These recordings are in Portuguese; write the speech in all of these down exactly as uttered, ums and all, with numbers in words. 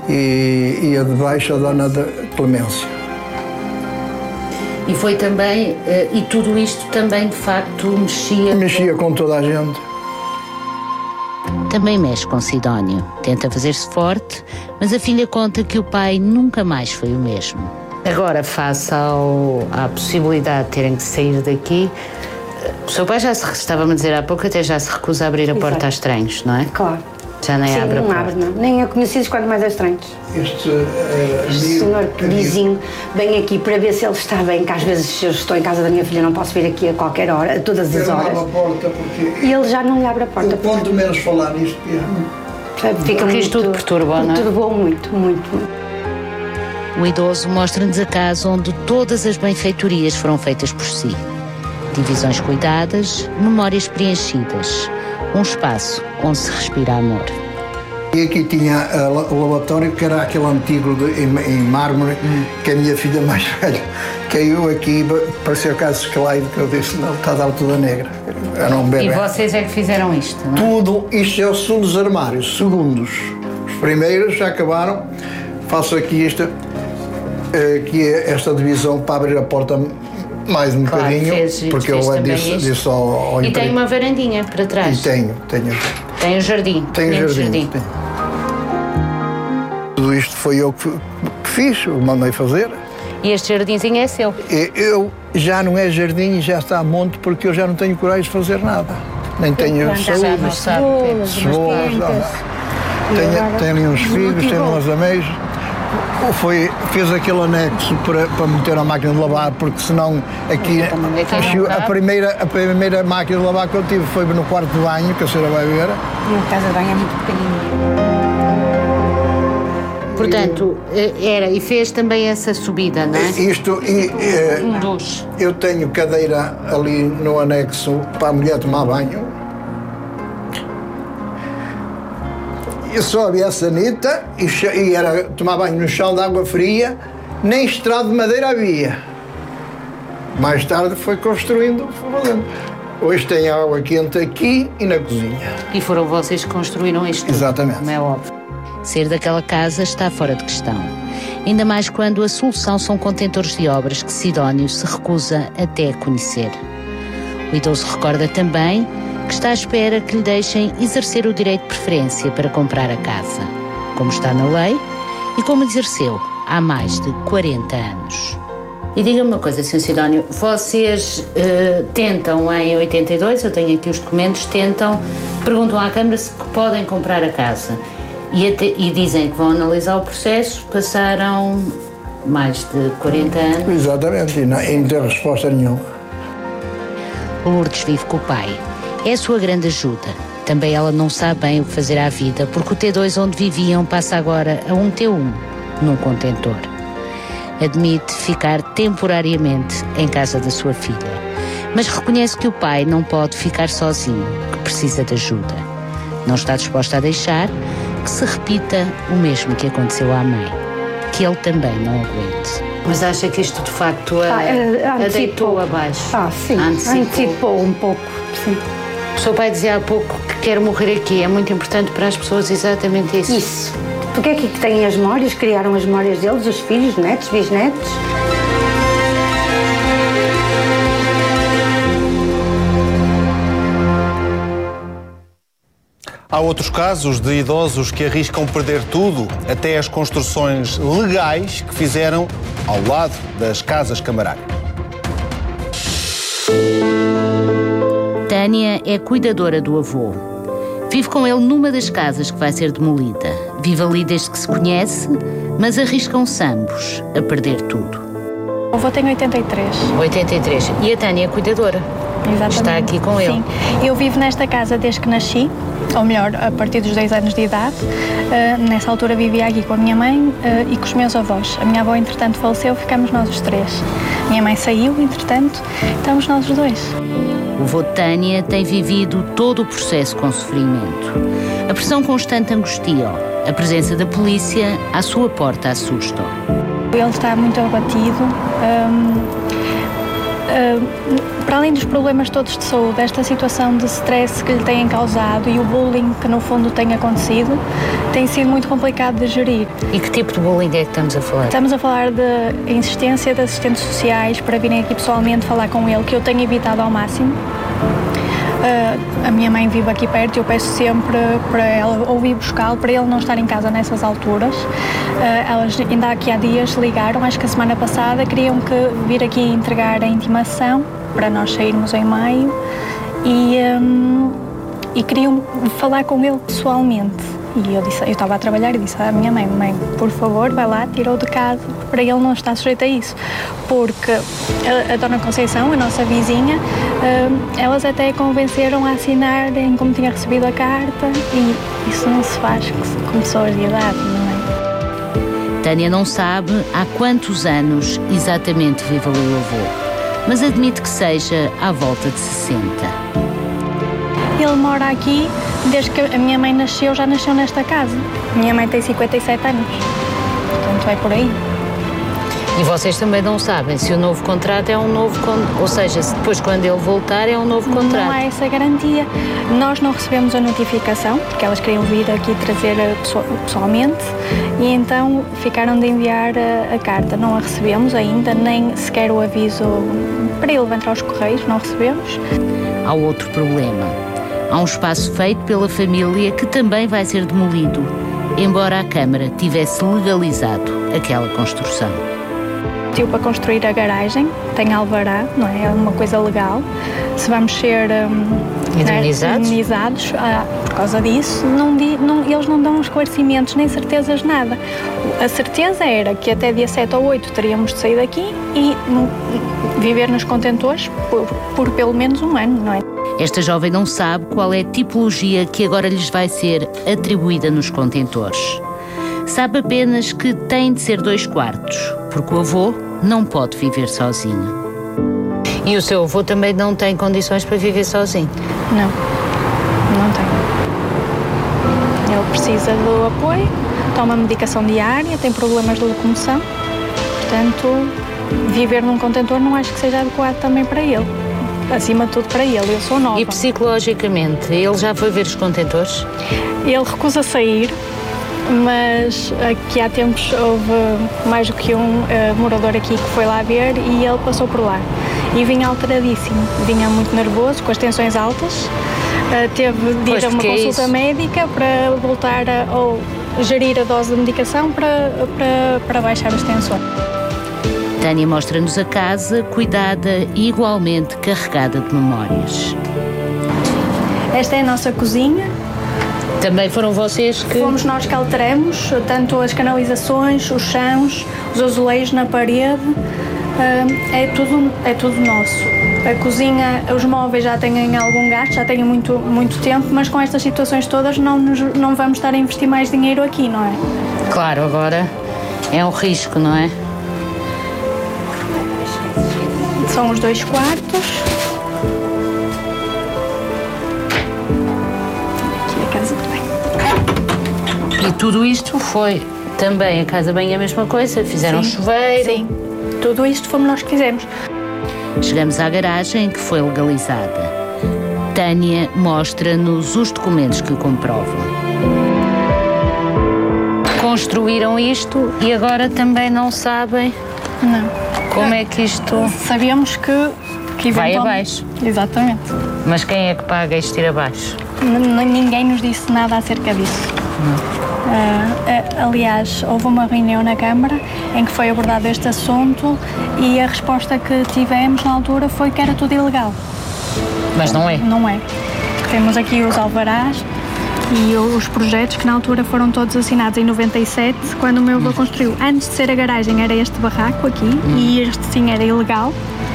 e, e a de baixo a dona de Clemência. E foi também, e tudo isto também de facto mexia... Mexia com toda a gente. Também mexe com Sidónio. Tenta fazer-se forte, mas a filha conta que o pai nunca mais foi o mesmo. Agora, face ao, à possibilidade de terem que sair daqui, o seu pai já se, estava-me a dizer há pouco, até já se recusa a abrir a Exato. porta a estranhos, não é? Claro. Já nem Sim, abre a não porta. abre, não. Nem a conhecidos, quanto mais a estranhos. Este, uh, este senhor vizinho vem aqui para ver se ele está bem, que às vezes se eu estou em casa da minha filha não posso vir aqui a qualquer hora, a todas as horas. Não abre a porta porque... E ele já não lhe abre a porta. Eu quanto menos falar nisto, é. Fica porque isto tudo perturba, não é? Perturbou muito, muito, muito. O idoso mostra-nos a casa onde todas as benfeitorias foram feitas por si. Divisões cuidadas, memórias preenchidas. Um espaço onde se respira amor. E aqui tinha uh, o lavatório, que era aquele antigo de, em, em mármore, hum. que a minha filha mais velha caiu aqui, parecia o caso de Clyde, que eu disse, não, está a dar toda negra. Era um bebê. E vocês é que fizeram isto, não é? Tudo, isto é o segundo dos armários, segundos. Os primeiros já acabaram. Faço aqui esta, aqui esta divisão para abrir a porta mais um claro, bocadinho, fez, porque fez eu disse, disse ao, ao E tem uma varandinha para trás? E tenho, tenho. Tem um jardim? Tem um jardim, jardim. Tenho. Tudo isto foi eu que fiz, eu mandei fazer. E este jardinzinho é seu? Eu já não é jardim, já está a monte, porque eu já não tenho coragem de fazer nada. Nem tenho Planta, saúde. já umas cebolas, cebolas, tenho, tenho uns figos, tenho umas ameixas. Foi, fez aquele anexo para, para meter a máquina de lavar, porque senão aqui a primeira, a primeira máquina de lavar que eu tive foi no quarto de banho, que a senhora vai ver. E a casa de banho é muito pequenininha. Portanto, era, e fez também essa subida, não é? Isto, e, é, um dos. Eu tenho cadeira ali no anexo para a mulher tomar banho. E só havia a sanita e, e era tomar banho no chão de água fria, nem estrado de madeira havia. Mais tarde foi construindo, foi fazendo. Hoje tem água quente aqui e na cozinha. E foram vocês que construíram isto? Exatamente. Como é óbvio. Ser daquela casa está fora de questão. Ainda mais quando a solução são contentores de obras que Sidónio se recusa até a conhecer. O idoso recorda também que está à espera que lhe deixem exercer o direito de preferência para comprar a casa, como está na lei e como exerceu há mais de quarenta anos. E diga-me uma coisa, senhor Sidónio, vocês uh, tentam em oitenta e dois, eu tenho aqui os documentos, tentam, perguntam à Câmara se podem comprar a casa e, até, e dizem que vão analisar o processo, passaram mais de quarenta anos. Exatamente, e não, e não tem resposta nenhuma. Lourdes vive com o pai. É a sua grande ajuda. Também ela não sabe bem o que fazer à vida, porque o T dois onde viviam passa agora a um T um, num contentor. Admite ficar temporariamente em casa da sua filha, mas reconhece que o pai não pode ficar sozinho, que precisa de ajuda. Não está disposta a deixar que se repita o mesmo que aconteceu à mãe, que ele também não aguente. Mas acha que isto de facto a, ah, a deitou abaixo? Ah, sim, antecipou. antecipou um pouco, sim. O seu pai dizia há pouco que quer morrer aqui. É muito importante para as pessoas exatamente isso. Isso. Porque é que têm as memórias, criaram as memórias deles, os filhos, netos, bisnetos. Há outros casos de idosos que arriscam perder tudo, até as construções legais que fizeram ao lado das casas camarárias. Tânia é cuidadora do avô. Vive com ele numa das casas que vai ser demolida. Vive ali desde que se conhece, mas arriscam-se ambos a perder tudo. O avô tem oitenta e três. oitenta e três. E a Tânia é cuidadora. Exatamente. Está aqui com ele. Sim. Eu vivo nesta casa desde que nasci, ou melhor, a partir dos dez anos de idade. Uh, nessa altura vivia aqui com a minha mãe uh, e com os meus avós. A minha avó, entretanto, faleceu, ficamos nós os três. Minha mãe saiu, entretanto, estamos nós os dois. O avô de Tânia tem vivido todo o processo com sofrimento. A pressão constante angustia-o. A presença da polícia à sua porta assusta-o. Ele está muito abatido. Um, Uh, para além dos problemas todos de saúde, esta situação de stress que lhe têm causado e o bullying que no fundo tem acontecido, tem sido muito complicado de gerir. E que tipo de bullying é que estamos a falar? Estamos a falar de insistência de assistentes sociais para virem aqui pessoalmente falar com ele, que eu tenho evitado ao máximo. Uh, a minha mãe vive aqui perto e eu peço sempre para ela ou vir buscá-lo, para ele não estar em casa nessas alturas. Uh, elas ainda aqui há dias ligaram, acho que a semana passada, queriam que vir aqui entregar a intimação para nós sairmos em maio e, um, e queriam falar com ele pessoalmente. E eu disse, eu estava a trabalhar e disse à minha mãe, mãe, por favor, vai lá, tira-o de casa, para ele não estar sujeito a isso. Porque a, a Dona Conceição, a nossa vizinha, uh, elas até convenceram a assinarem como tinha recebido a carta e isso não se faz com pessoas de idade, não é? Tânia não sabe há quantos anos exatamente vive ali o avô, mas admite que seja à volta de sessenta. Ele mora aqui desde que a minha mãe nasceu, já nasceu nesta casa. Minha mãe tem cinquenta e sete anos, portanto é por aí. E vocês também não sabem se o novo contrato é um novo contrato, ou seja, se depois quando ele voltar é um novo contrato. Não há essa garantia. Nós não recebemos a notificação, porque elas queriam vir aqui trazer pessoalmente, e então ficaram de enviar a, a carta. Não a recebemos ainda, nem sequer o aviso para ele levantar aos correios, não recebemos. Há outro problema. Há um espaço feito pela família que também vai ser demolido, embora a Câmara tivesse legalizado aquela construção. Tive para construir a garagem, tem alvará, não é? É uma coisa legal. Se vamos ser um, indemnizados, né, indemnizados ah, por causa disso, não, não, eles não dão esclarecimentos nem certezas nada. A certeza era que até dia sete ou oito teríamos de sair daqui e no, viver nos contentores por, por pelo menos um ano, não é? Esta jovem não sabe qual é a tipologia que agora lhes vai ser atribuída nos contentores. Sabe apenas que tem de ser dois quartos, porque o avô não pode viver sozinho. E o seu avô também não tem condições para viver sozinho? Não, não tem. Ele precisa do apoio, toma medicação diária, tem problemas de locomoção, portanto, viver num contentor não acho que seja adequado também para ele. Acima de tudo para ele, eu sou nova. E psicologicamente, ele já foi ver os contentores? Ele recusa sair, mas aqui há tempos houve mais do que um uh, morador aqui que foi lá ver e ele passou por lá. E vinha alteradíssimo, vinha muito nervoso, com as tensões altas, uh, teve de ir a uma consulta é médica para voltar a ou gerir a dose de medicação para, para, para baixar as tensões. Tânia mostra-nos a casa, cuidada e igualmente carregada de memórias. Esta é a nossa cozinha. Também foram vocês que... Fomos nós que alteramos, tanto as canalizações, os chãos, os azulejos na parede, é tudo, é tudo nosso. A cozinha, os móveis já têm algum gasto, já têm muito, muito tempo, mas com estas situações todas não, nos, não vamos estar a investir mais dinheiro aqui, não é? Claro, agora é um risco, não é? São os dois quartos. Aqui a casa também. E tudo isto foi também a casa bem a mesma coisa? Fizeram sim, chuveiro? Sim, tudo isto fomos nós que fizemos. Chegamos à garagem que foi legalizada. Tânia mostra-nos os documentos que o comprovam. Construíram isto e agora também não sabem... Não. Como é que isto... Sabíamos que, que vai abaixo. Exatamente. Mas quem é que paga isto ir abaixo? N- ninguém nos disse nada acerca disso. Uh, uh, aliás, houve uma reunião na Câmara em que foi abordado este assunto e a resposta que tivemos na altura foi que era tudo ilegal. Mas não é? Não é. Temos aqui os alvarás e os projetos que na altura foram todos assinados em noventa e sete, quando o meu avô construiu. Antes de ser a garagem era este barraco aqui hum. e este sim era ilegal.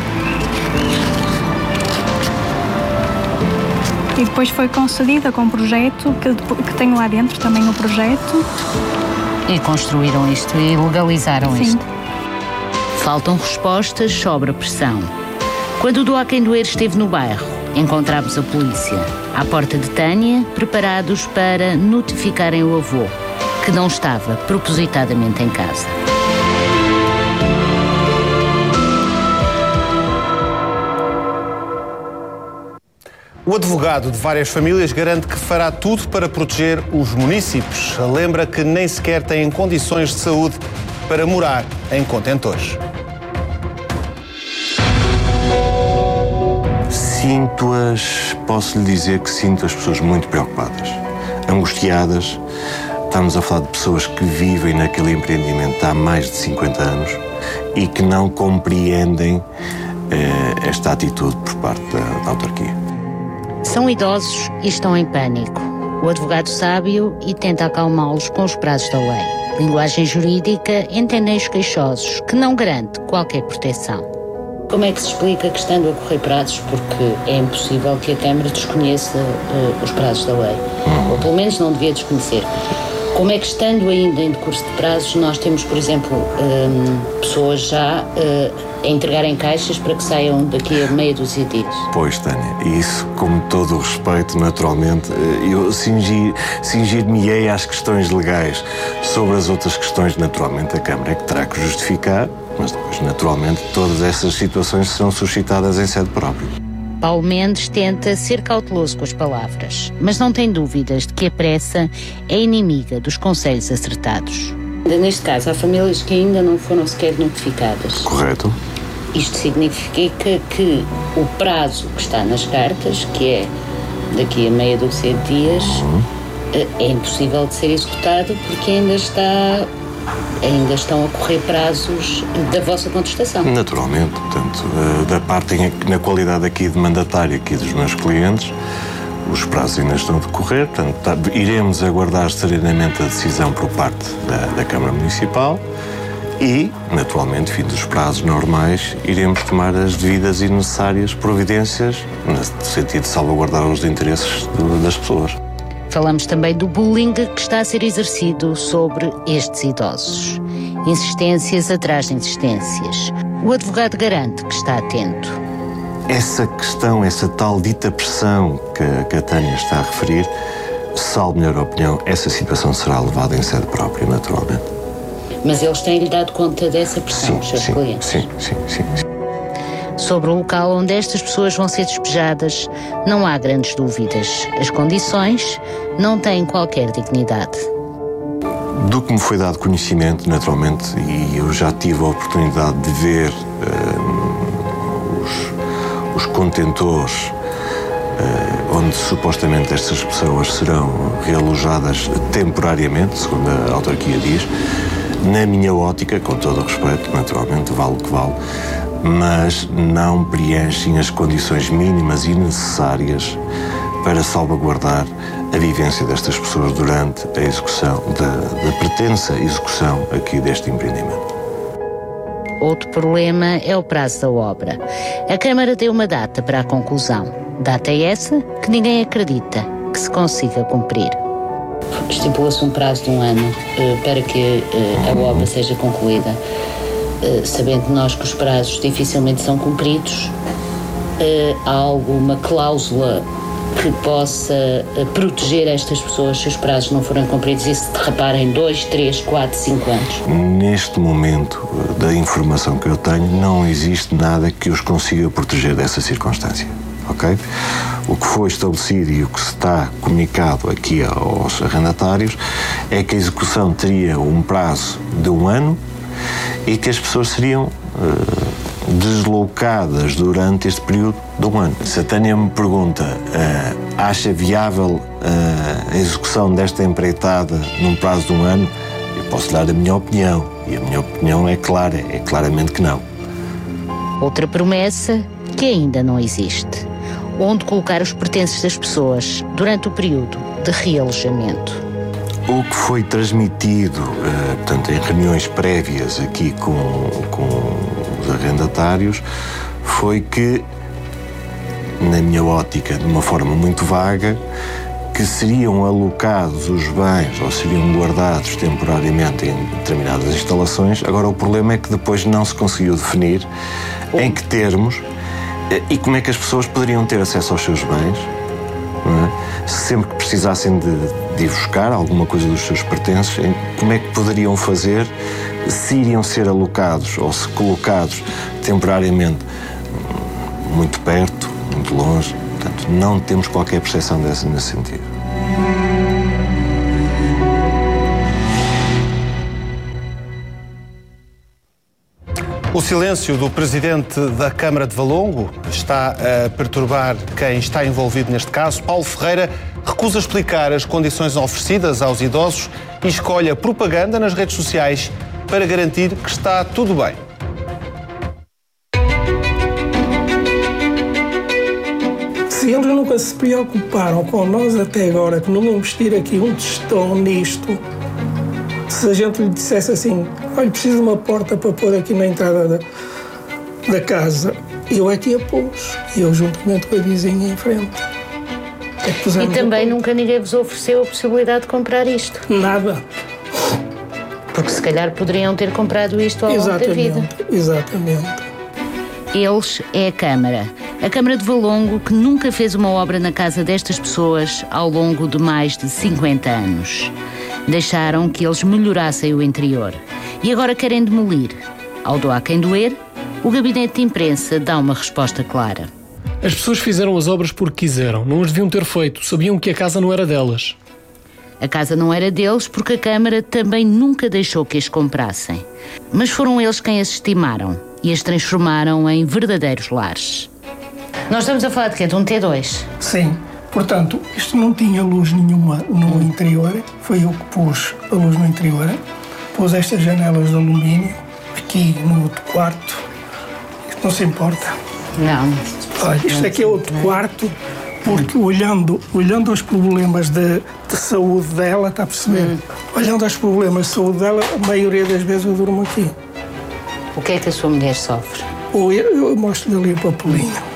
E depois foi concedida com um projeto, que, que tenho lá dentro também o projeto. E construíram isto e legalizaram sim. isto. Faltam respostas sobre a pressão. Quando o Doa Quem Doer esteve no bairro, encontramos a polícia à porta de Tânia, preparados para notificarem o avô, que não estava propositadamente em casa. O advogado de várias famílias garante que fará tudo para proteger os munícipes. Lembra que nem sequer têm condições de saúde para morar em contentores. Sinto-as, posso lhe dizer que sinto as pessoas muito preocupadas, angustiadas. Estamos a falar de pessoas que vivem naquele empreendimento há mais de cinquenta anos e que não compreendem eh, esta atitude por parte da, da autarquia. São idosos e estão em pânico. O advogado sabe-o e tenta acalmá-los com os prazos da lei. Linguagem jurídica entendem os queixosos, que não garante qualquer proteção. Como é que se explica que, estando a correr prazos, porque é impossível que a Câmara desconheça uh, os prazos da lei, ou pelo menos não devia desconhecer, como é que, estando ainda em decurso de prazos, nós temos, por exemplo, um, pessoas já uh, a entregarem caixas para que saiam daqui a meia dúzia de dias? Pois, Tânia, isso, com todo o respeito, naturalmente, eu cingir, cingir-me-ei às questões legais. Sobre as outras questões, naturalmente, a Câmara é que terá que justificar, mas depois, naturalmente, todas essas situações serão suscitadas em sede própria. Paulo Mendes tenta ser cauteloso com as palavras, mas não tem dúvidas de que a pressa é inimiga dos conselhos acertados. Neste caso, há famílias que ainda não foram sequer notificadas. Correto. Isto significa que o prazo que está nas cartas, que é daqui a meia dúzia de dias, uhum. é impossível de ser executado porque ainda está... ainda estão a correr prazos da vossa contestação. Naturalmente, portanto, da parte na qualidade aqui de mandatário aqui dos meus clientes, os prazos ainda estão a decorrer, portanto, iremos aguardar serenamente a decisão por parte da, da Câmara Municipal e, naturalmente, fim dos prazos normais, iremos tomar as devidas e necessárias providências no sentido de salvaguardar os interesses do, das pessoas. Falamos também do bullying que está a ser exercido sobre estes idosos. Insistências atrás de insistências. O advogado garante que está atento. Essa questão, essa tal dita pressão que, que a Tânia está a referir, salvo melhor opinião, essa situação será levada em sede própria, naturalmente. Mas eles têm-lhe dado conta dessa pressão, sim, os seus sim, clientes? Sim, sim, sim, sim. Sobre o local onde estas pessoas vão ser despejadas, não há grandes dúvidas. As condições não têm qualquer dignidade. Do que me foi dado conhecimento, naturalmente, e eu já tive a oportunidade de ver uh, os, os contentores uh, onde supostamente estas pessoas serão realojadas temporariamente, segundo a autarquia diz, na minha ótica, com todo o respeito, naturalmente, vale o que vale, mas não preenchem as condições mínimas e necessárias para salvaguardar a vivência destas pessoas durante a execução, da, da pretensa execução aqui deste empreendimento. Outro problema é o prazo da obra. A Câmara deu uma data para a conclusão. Data essa que ninguém acredita que se consiga cumprir. Estipula-se um prazo de um ano uh, para que uh, a obra seja concluída. Uh, sabendo nós que os prazos dificilmente são cumpridos, uh, há alguma cláusula que possa uh, proteger estas pessoas se os prazos não forem cumpridos e se derraparem dois, três, quatro, cinco anos? Neste momento, da informação que eu tenho, não existe nada que os consiga proteger dessa circunstância, ok? O que foi estabelecido e o que se está comunicado aqui aos arrendatários é que a execução teria um prazo de um ano e que as pessoas seriam uh, deslocadas durante este período de um ano. Se a Tânia me pergunta, uh, acha viável uh, a execução desta empreitada num prazo de um ano, eu posso dar a minha opinião. E a minha opinião é clara, é claramente que não. Outra promessa que ainda não existe. Onde colocar os pertences das pessoas durante o período de realojamento. O que foi transmitido, uh, portanto, em reuniões prévias aqui com, com os arrendatários, foi que, na minha ótica, de uma forma muito vaga, que seriam alocados os bens ou seriam guardados temporariamente em determinadas instalações. Agora, o problema é que depois não se conseguiu definir em que termos uh, e como é que as pessoas poderiam ter acesso aos seus bens, não é? Sempre que precisassem de, de ir buscar alguma coisa dos seus pertences, como é que poderiam fazer, se iriam ser alocados ou se colocados temporariamente muito perto, muito longe. Portanto, não temos qualquer percepção dessa nesse sentido. O silêncio do presidente da Câmara de Valongo está a perturbar quem está envolvido neste caso. Paulo Ferreira recusa explicar as condições oferecidas aos idosos e escolhe a propaganda nas redes sociais para garantir que está tudo bem. Se eles nunca se preocuparam com nós até agora, que não investir aqui um tostão nisto, se a gente lhe dissesse assim, olha, preciso de uma porta para pôr aqui na entrada da, da casa, eu aqui a pus, e eu juntamente com a vizinha em frente. É que e também nunca ninguém vos ofereceu a possibilidade de comprar isto? Nada. Porque se calhar poderiam ter comprado isto ao longo da vida. Exatamente. Eles é a Câmara. A Câmara de Valongo, que nunca fez uma obra na casa destas pessoas ao longo de mais de cinquenta anos. Deixaram que eles melhorassem o interior. E agora querem demolir. Ao doar quem doer, o gabinete de imprensa dá uma resposta clara. As pessoas fizeram as obras porque quiseram. Não as deviam ter feito. Sabiam que a casa não era delas. A casa não era deles porque a Câmara também nunca deixou que as comprassem. Mas foram eles quem as estimaram e as transformaram em verdadeiros lares. Nós estamos a falar de quê? De um T dois? Sim. Portanto, isto não tinha luz nenhuma no interior. Foi eu que pus a luz no interior. Pus estas janelas de alumínio aqui no outro quarto. Isto não se importa. Não. Olha, isto aqui é outro quarto, porque olhando, olhando aos problemas de, de saúde dela, está a perceber? Hum. Olhando aos problemas de saúde dela, a maioria das vezes eu durmo aqui. O que é que a sua mulher sofre? Ou eu, eu mostro ali o papelinho.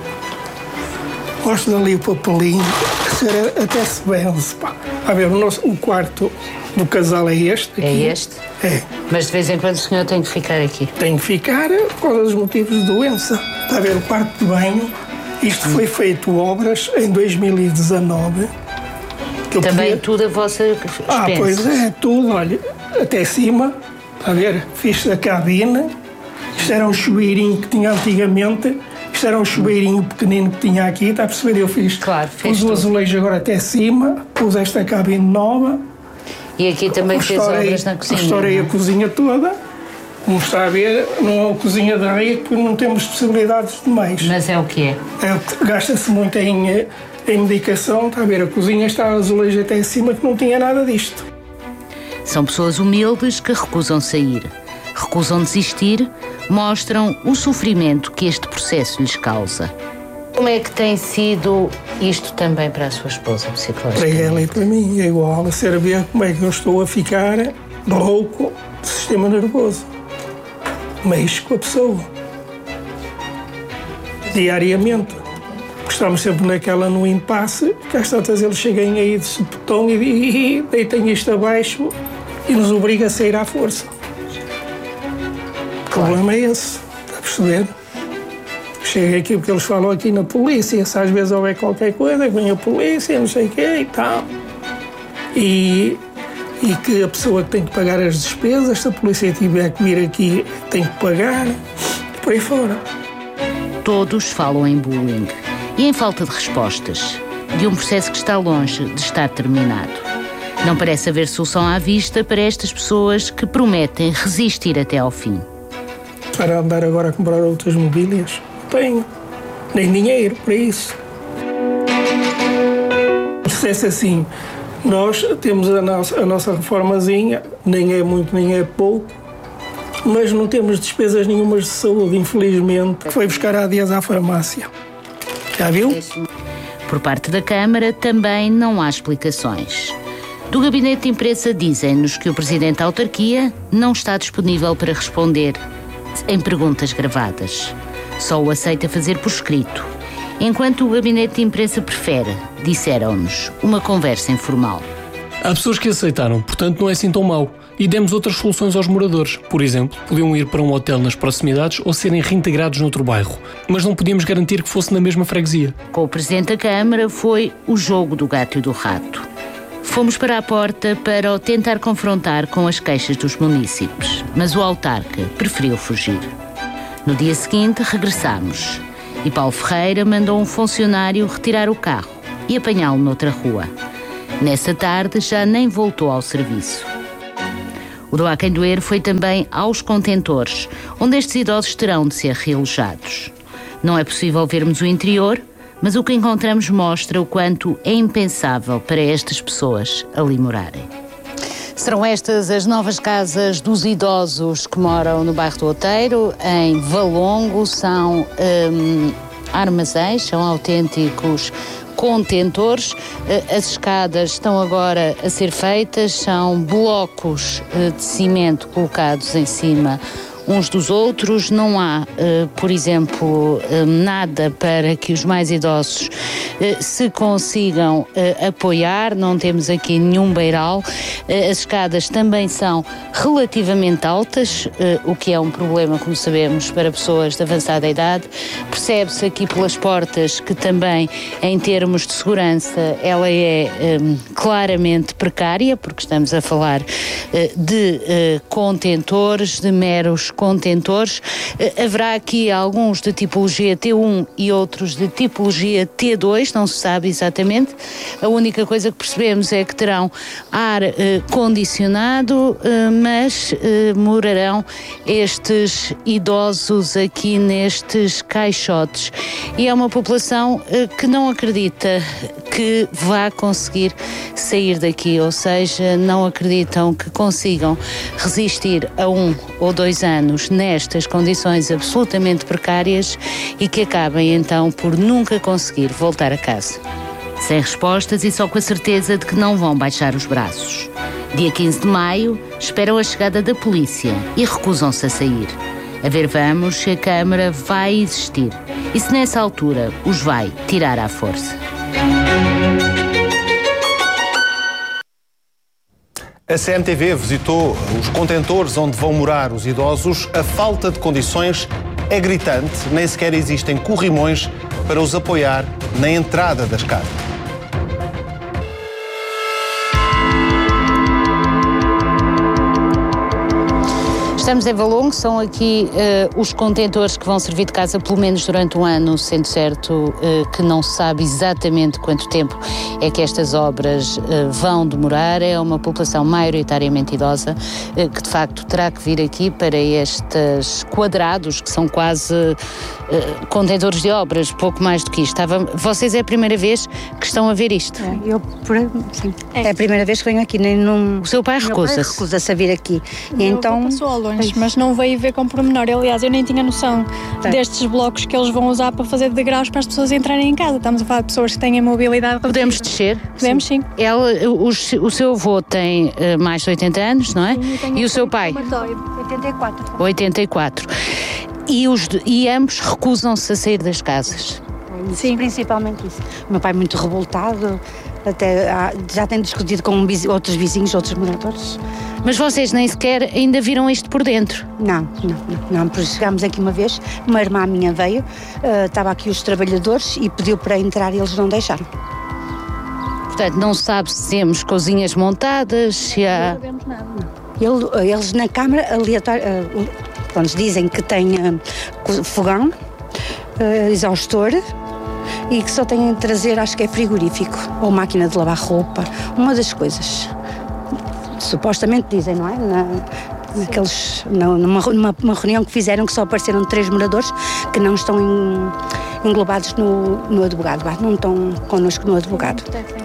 Mostro ali o papelinho, a senhora até se benze, pá. A ver, o, nosso, o quarto do casal é este. Aqui. É este? É. Mas de vez em quando o senhor tem que ficar aqui? Tem que ficar por causa dos motivos de doença. Está a ver, o quarto de banho, isto foi feito obras em dois mil e dezanove. Que também podia... tudo a vossa expensa? Ah, pois é, tudo, olha, até cima, está a ver, fiz a cabine, isto era um chuveirinho que tinha antigamente. Isto era um chuveirinho pequenino que tinha aqui, está a perceber? Eu fiz, claro, fez pus o azulejo agora até cima, pus esta cabine nova. E aqui também fez obras na cozinha? Restaurei a cozinha toda. Como está a ver, não é uma cozinha de rei, porque não temos possibilidades de mais. Mas é o que é? É o que gasta-se muito em, em medicação, está a ver? A cozinha está a azulejo até cima, que não tinha nada disto. São pessoas humildes que recusam sair. Recusam desistir, mostram o sofrimento que este processo lhes causa. Como é que tem sido isto também para a sua esposa, psicologicamente? Para ela e para mim é igual, a saber como é que eu estou a ficar rouco de sistema nervoso. Mexo com a pessoa. Diariamente. Estamos sempre naquela no impasse, que às tantas eles cheguem aí de supetão e, e, e deitem isto abaixo e nos obriga a sair à força. O problema é esse, está a perceber? Chega aqui porque eles falam aqui na polícia, se às vezes houver qualquer coisa, vem a polícia, não sei o quê e tal. E, e que a pessoa que tem que pagar as despesas, se a polícia tiver que vir aqui, tem que pagar, e por aí fora. Todos falam em bullying e em falta de respostas, de um processo que está longe de estar terminado. Não parece haver solução à vista para estas pessoas que prometem resistir até ao fim. Para andar agora a comprar outras mobílias, não tenho nem dinheiro para isso. Se é assim, nós temos a nossa, a nossa reformazinha, nem é muito, nem é pouco, mas não temos despesas nenhumas de saúde, infelizmente. Foi buscar há dias à farmácia. Já viu? Por parte da Câmara também não há explicações. Do gabinete de imprensa dizem-nos que o presidente da autarquia não está disponível para responder em perguntas gravadas. Só o aceita fazer por escrito, enquanto o gabinete de imprensa prefere, disseram-nos, uma conversa informal. Há pessoas que aceitaram, portanto não é assim tão mau. E demos outras soluções aos moradores. Por exemplo, podiam ir para um hotel nas proximidades ou serem reintegrados noutro bairro. Mas não podíamos garantir que fosse na mesma freguesia. Com o presidente da Câmara foi o jogo do gato e do rato. Fomos para a porta para o tentar confrontar com as queixas dos munícipes, mas o autarca preferiu fugir. No dia seguinte regressámos E Paulo Ferreira mandou um funcionário retirar o carro e apanhá-lo noutra rua. Nessa tarde já nem voltou ao serviço. O Doar Quem Doer foi também aos contentores, onde estes idosos terão de ser realojados. Não é possível vermos o interior, mas o que encontramos mostra o quanto é impensável para estas pessoas ali morarem. Serão estas as novas casas dos idosos que moram no bairro do Outeiro, em Valongo. São hum, armazéns, são autênticos contentores. As escadas estão agora a ser feitas, são blocos de cimento colocados em cima uns dos outros. Não há, por exemplo, nada para que os mais idosos se consigam apoiar, não temos aqui nenhum beiral. As escadas também são relativamente altas, o que é um problema, como sabemos, para pessoas de avançada idade. Percebe-se aqui pelas portas que também, em termos de segurança, ela é um, claramente precária, porque estamos a falar uh, de uh, contentores, de meros contentores. Uh, haverá aqui alguns de tipologia T um e outros de tipologia T dois, não se sabe exatamente. A única coisa que percebemos é que terão ar uh, condicionado, uh, mas uh, morarão estes idosos aqui nestes caixotes. E é uma população uh, que não acredita que vá conseguir sair daqui, ou seja, não acreditam que consigam resistir a um ou dois anos nestas condições absolutamente precárias e que acabem então por nunca conseguir voltar a casa. Sem respostas e só com a certeza de que não vão baixar os braços. Dia quinze de maio, esperam a chegada da polícia e recusam-se a sair. A ver vamos se a Câmara vai existir e se nessa altura os vai tirar à força. A C M T V visitou os contentores onde vão morar os idosos. A falta de condições é gritante, nem sequer existem corrimões para os apoiar na entrada da escada. Estamos em Valongo, são aqui uh, os contentores que vão servir de casa pelo menos durante um ano, sendo certo uh, que não se sabe exatamente quanto tempo é que estas obras uh, vão demorar. É uma população maioritariamente idosa uh, que de facto terá que vir aqui para estes quadrados, que são quase uh, contentores de obras, pouco mais do que isto. Estava... Vocês é a primeira vez que estão a ver isto? É, eu, por... Sim. É. é a primeira vez que venho aqui, nem num... O seu pai recusa-se? recusa-se a vir aqui. E então... Passou ao longe, mas não veio ver com pormenor. Aliás, eu nem tinha noção é. destes blocos que eles vão usar para fazer degraus para as pessoas entrarem em casa. Estamos a falar de pessoas que têm a mobilidade. Podemos descer? Podemos, sim. Ela, o, o seu avô tem uh, mais de oitenta anos, não é? Sim, e o seu pai? oitenta e quatro. oitenta e quatro. E, os, e ambos recusam-se a sair das casas? Sim, principalmente isso. O meu pai é muito revoltado, até já tem discutido com outros vizinhos, outros moradores. Mas vocês nem sequer ainda viram isto por dentro? Não, não, não, não porque chegámos aqui uma vez, uma irmã minha veio, uh, estava aqui os trabalhadores e pediu para entrar e eles não deixaram. Portanto, não se sabe se temos cozinhas montadas, se há... Não sabemos nada. Ele, eles na Câmara aleatório, uh, pronto, dizem que tem uh, fogão, uh, exaustor, e que só têm de trazer, acho que é frigorífico, ou máquina de lavar roupa, uma das coisas. Supostamente dizem, não é? Na, naqueles, na, numa, numa, numa reunião que fizeram, que só apareceram três moradores que não estão em, englobados no, no advogado, não estão connosco no advogado.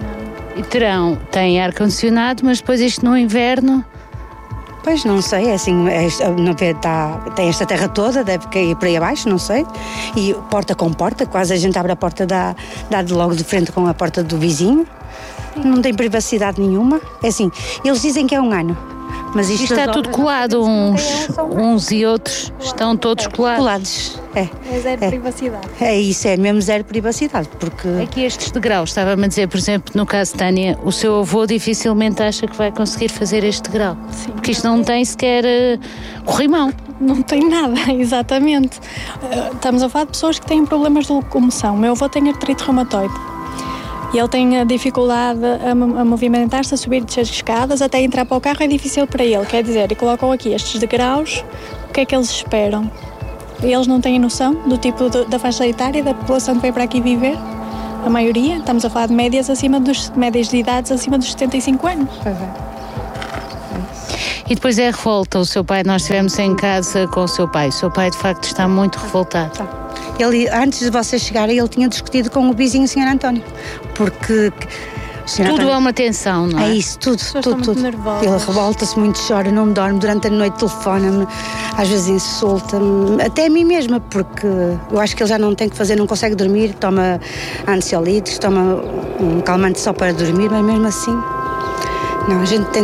E terão, têm ar-condicionado, mas depois isto no inverno... Pois, não sei, é assim, é, não vê, tá, tem esta terra toda, deve cair por aí abaixo, não sei, e porta com porta, quase a gente abre a porta, dá, dá de logo de frente com a porta do vizinho, não tem privacidade nenhuma, é assim, eles dizem que é um ano, mas isto... Isto está tudo colado, uns, uns e outros estão todos colados. Colados, é. É zero é, privacidade. É isso, é mesmo zero privacidade, porque... Aqui estes degraus, estava-me a dizer, por exemplo, no caso de Tânia, o seu avô dificilmente acha que vai conseguir fazer este degrau. Sim. Porque isto não tem sequer uh, corrimão. Não tem nada, exatamente. Uh, estamos a falar de pessoas que têm problemas de locomoção. O meu avô tem artrite reumatoide. E ele tem a dificuldade a, a movimentar-se, a subir e descer as escadas, até entrar para o carro é difícil para ele. Quer dizer, e colocam aqui estes degraus, o que é que eles esperam? Eles não têm noção do tipo de, da faixa etária da população que vem para aqui viver. A maioria, estamos a falar de médias, acima dos, médias de idades acima dos setenta e cinco anos. E depois é a revolta. O seu pai, nós estivemos em casa com o seu pai. O seu pai, de facto, está muito revoltado. Ele, antes de vocês chegarem, ele tinha discutido com o vizinho, o senhor António. Porque... Tudo António, é uma tensão, não é? É isso, tudo, tudo, tudo. Ele revolta-se muito, chora, não me dorme, durante a noite telefona-me, às vezes insulta-me, até a mim mesma, porque eu acho que ele já não tem que fazer, não consegue dormir, toma ansiolíticos, toma um calmante só para dormir, mas mesmo assim, não, a gente tem